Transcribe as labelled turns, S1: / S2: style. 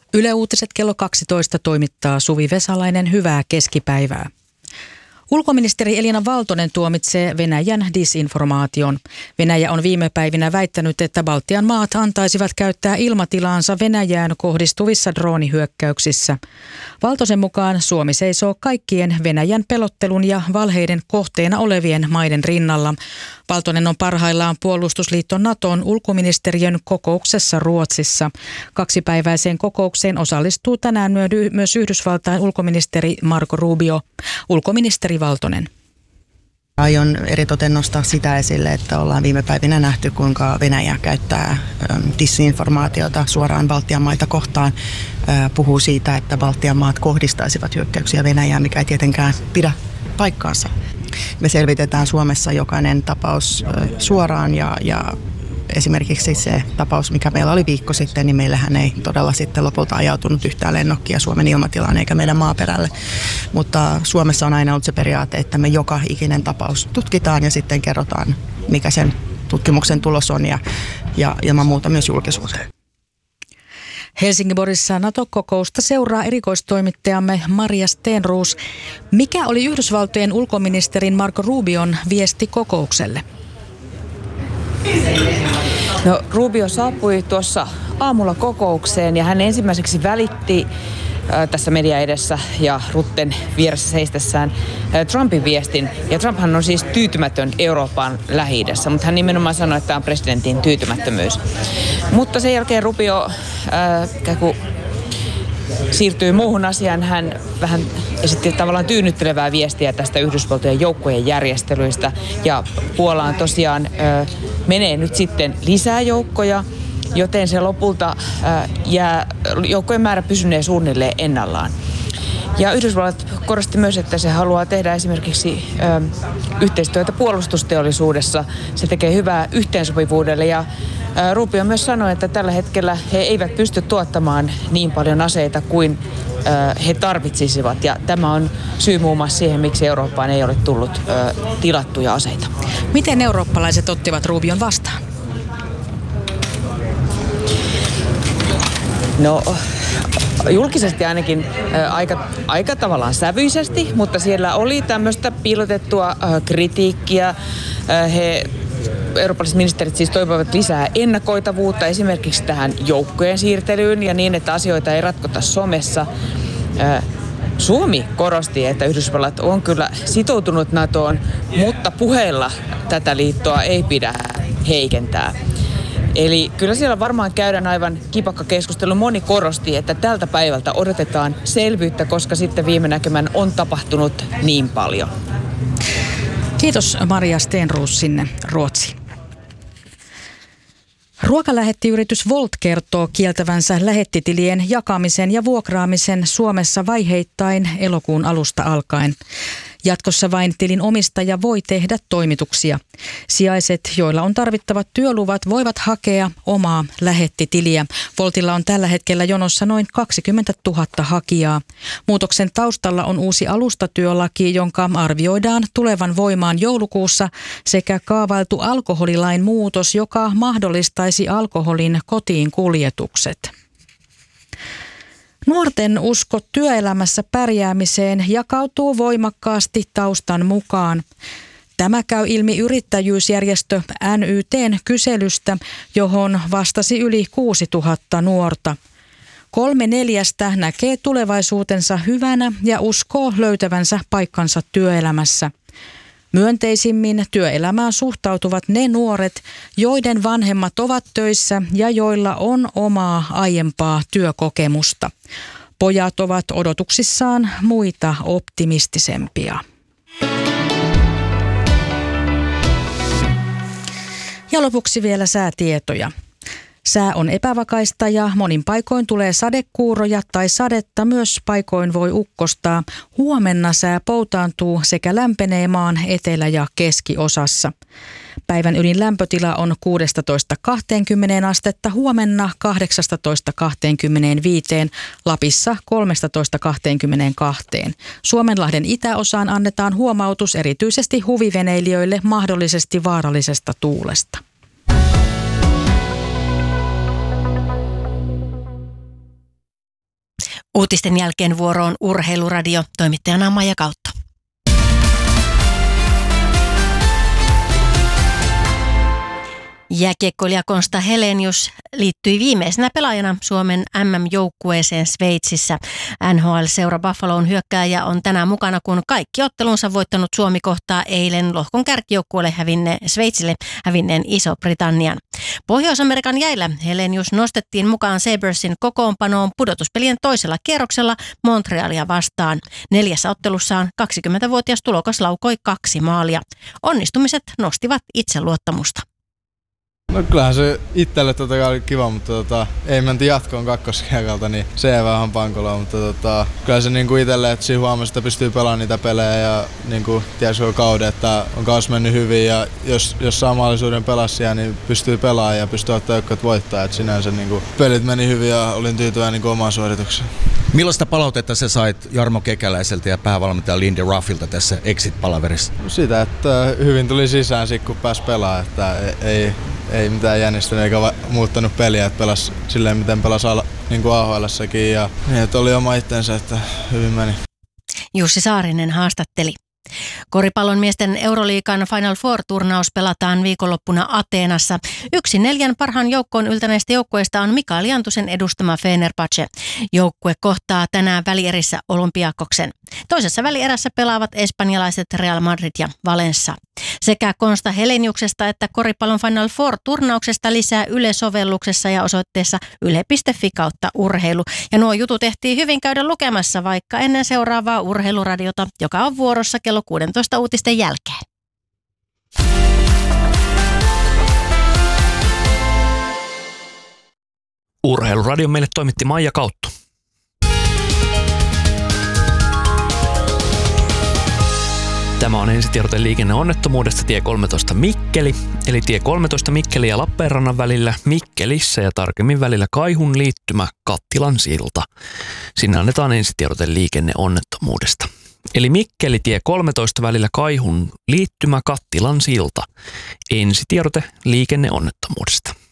S1: Yle Uutiset kello 12 toimittaa Suvi Vesalainen. Hyvää keskipäivää. Ulkoministeri Elina Valtonen tuomitsee Venäjän disinformaation. Venäjä on viime päivinä väittänyt, että Baltian maat antaisivat käyttää ilmatilaansa Venäjään kohdistuvissa droonihyökkäyksissä. Valtosen mukaan Suomi seisoo kaikkien Venäjän pelottelun ja valheiden kohteena olevien maiden rinnalla. Valtonen on parhaillaan puolustusliitto Naton ulkoministeriön kokouksessa Ruotsissa. Kaksipäiväiseen kokoukseen osallistuu tänään myös Yhdysvaltain ulkoministeri Marco Rubio. Ulkoministeri Valtonen.
S2: Aion eritoten nostaa sitä esille, että ollaan viime päivinä nähty, kuinka Venäjä käyttää disinformaatiota suoraan Baltian maita kohtaan. Puhuu siitä, että Baltian maat kohdistaisivat hyökkäyksiä Venäjään, mikä ei tietenkään pidä paikkaansa. Me selvitetään Suomessa jokainen tapaus suoraan ja esimerkiksi se tapaus, mikä meillä oli viikko sitten, niin meillähän ei todella sitten lopulta ajautunut yhtään lennokkia Suomen ilmatilaan eikä meidän maaperälle. Mutta Suomessa on aina ollut se periaate, että me joka ikinen tapaus tutkitaan ja sitten kerrotaan, mikä sen tutkimuksen tulos on ja ilman muuta myös julkisuuteen.
S1: Helsingborissa NATO-kokousta seuraa erikoistoimittajamme Maria Stenroos. Mikä oli Yhdysvaltojen ulkoministerin Marco Rubion viesti kokoukselle?
S3: No, Rubio saapui tuossa aamulla kokoukseen ja hän ensimmäiseksi välitti tässä media edessä ja Rutten vieressä seistessään Trumpin viestin. Ja Trumphan on siis tyytymätön Euroopan Lähi-idässä, mutta hän nimenomaan sanoi, että tämä on presidentin tyytymättömyys. Mutta sen jälkeen Rubio siirtyi muuhun asiaan. Hän vähän esitti tavallaan tyynnyttelevää viestiä tästä Yhdysvaltojen joukkojen järjestelyistä. Ja Puolaan tosiaan menee nyt sitten lisää joukkoja, joten se lopulta joukkojen määrä pysynee suunnilleen ennallaan. Ja Yhdysvallat korosti myös, että se haluaa tehdä esimerkiksi yhteistyötä puolustusteollisuudessa. Se tekee hyvää yhteensopivuudelle ja Rubio myös sanoi, että tällä hetkellä he eivät pysty tuottamaan niin paljon aseita kuin he tarvitsisivat. Ja tämä on syy muun muassa siihen, miksi Eurooppaan ei ole tullut tilattuja aseita.
S1: Miten eurooppalaiset ottivat Rubion vastaan?
S3: No, julkisesti ainakin aika tavallaan sävyisesti, mutta siellä oli tämmöistä piilotettua kritiikkiä. Eurooppalaiset ministerit siis toivovat lisää ennakoitavuutta esimerkiksi tähän joukkojen siirtelyyn ja niin, että asioita ei ratkota somessa. Suomi korosti, että Yhdysvallat on kyllä sitoutunut NATOon, mutta puheilla tätä liittoa ei pidä heikentää. Eli kyllä siellä varmaan käydään aivan kipakka keskustelu. Moni korosti, että tältä päivältä odotetaan selvyyttä, koska sitten viime näkemän on tapahtunut niin paljon.
S1: Kiitos Maria Stenroos sinne Ruotsiin. Ruokalähettiyritys Wolt kertoo kieltävänsä lähettitilien jakamisen ja vuokraamisen Suomessa vaiheittain elokuun alusta alkaen. Jatkossa vain tilin omistaja voi tehdä toimituksia. Sijaiset, joilla on tarvittavat työluvat, voivat hakea omaa lähettitiliä. Woltilla on tällä hetkellä jonossa noin 20 000 hakijaa. Muutoksen taustalla on uusi alustatyölaki, jonka arvioidaan tulevan voimaan joulukuussa, sekä kaavailtu alkoholilain muutos, joka mahdollistaisi alkoholin kotiin kuljetukset. Nuorten usko työelämässä pärjäämiseen jakautuu voimakkaasti taustan mukaan. Tämä käy ilmi yrittäjyysjärjestö NYT:n kyselystä, johon vastasi yli 6 000 nuorta. 3/4 näkee tulevaisuutensa hyvänä ja uskoo löytävänsä paikkansa työelämässä. Myönteisimmin työelämään suhtautuvat ne nuoret, joiden vanhemmat ovat töissä ja joilla on omaa aiempaa työkokemusta. Pojat ovat odotuksissaan muita optimistisempia. Ja lopuksi vielä säätietoja. Sää on epävakaista ja monin paikoin tulee sadekuuroja tai sadetta, myös paikoin voi ukkostaa. Huomenna sää poutaantuu sekä lämpenee maan etelä- ja keskiosassa. Päivän ylin lämpötila on 16-20 astetta, huomenna 18-25, Lapissa 13-22. Suomenlahden itäosaan annetaan huomautus erityisesti huviveneilijöille mahdollisesti vaarallisesta tuulesta.
S4: Uutisten jälkeen vuoroon Urheiluradio, toimittajana Maija Kautto. Jääkiekkoilija Konsta Helenius liittyi viimeisenä pelaajana Suomen MM-joukkueeseen Sveitsissä. NHL-seura Buffalon hyökkääjä on tänään mukana, kun kaikki ottelunsa voittanut Suomi kohtaa eilen lohkon kärkijoukkueelle Sveitsille hävinneen Iso-Britannian. Pohjois-Amerikan jäillä Helenius nostettiin mukaan Sabersin kokoonpanoon pudotuspelien toisella kierroksella Montrealia vastaan. 4 ottelussaan 20-vuotias tulokas laukoi 2 maalia. Onnistumiset nostivat itseluottamusta.
S5: No kyllähän se itselle totta kai oli kiva, mutta ei menty jatkoon kakkoskiekalta, niin se ei vähän pankoloa, mutta kyllä se niinku itselle, että siinä huomasi, että pystyy pelaamaan niitä pelejä ja niinku tiesi koko kauden, että on kaus mennyt hyvin ja jos saa mahdollisuuden pelaa siellä, niin pystyy pelaamaan ja pystyy ottaa joukkueet voittaa, että sinänsä niinku pelit meni hyvin ja olin tyytyväinen niinku omaan suoritukseen.
S6: Millaista palautetta sä sait Jarmo Kekäläiseltä ja päävalmentaja Lindy Ruffilta tässä Exit-palaverissa?
S5: Sitä, että hyvin tuli sisään sit kun pääsi pelaamaan, että ei mitään jännistänyt eikä muuttanut peliä, että pelasi silleen miten pelasi niin kuin AHL:ssäkin ja niin, että oli oma itsensä, että hyvin meni.
S4: Jussi Saarinen haastatteli. Koripallon miesten Euroliigan Final Four-turnaus pelataan viikonloppuna Ateenassa. 4 parhaan joukkoon yltäneistä joukkueista on Mikael Jantusen edustama Fenerbahce. Joukkue kohtaa tänään välierissä Olympiakoksen. Toisessa välierässä pelaavat espanjalaiset Real Madrid ja Valencia. Sekä Konsta Heleniuksesta että koripallon Final Four-turnauksesta lisää Yle-sovelluksessa ja osoitteessa yle.fi/urheilu. Ja nuo jutut ehtii hyvin käydä lukemassa vaikka ennen seuraavaa Urheiluradiota, joka on vuorossa kello 16 uutisten jälkeen.
S7: Urheiluradio meille toimitti Maija Kautto. Tämä on ensitiedote liikenneonnettomuudesta tie 13 Mikkeli, eli tie 13 Mikkeli ja Lappeenrannan välillä Mikkelissä ja tarkemmin välillä Kaihun liittymä Kattilan silta. Sinne annetaan ensitiedote liikenneonnettomuudesta. Eli Mikkeli tie 13 välillä Kaihun liittymä Kattilan silta. Ensitiedote liikenneonnettomuudesta.